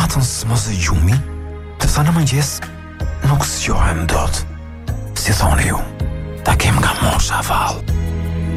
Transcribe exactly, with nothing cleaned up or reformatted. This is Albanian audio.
natën s'mos e gjumi, tërsa në mëngjes nuk zgjohem dot. Si thoni ju, ta kem nga mosha vallë.